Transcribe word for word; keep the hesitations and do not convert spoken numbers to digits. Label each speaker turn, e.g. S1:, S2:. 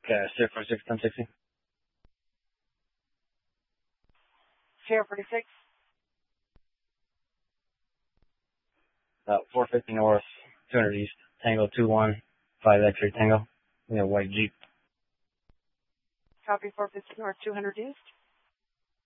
S1: Okay, Sierra forty-six, ten sixty.
S2: Sierra forty-six.
S1: About four fifty north, two hundred east, Tango two one, five X-ray Tango. We have a white Jeep.
S2: Copy four fifty north, two hundred east.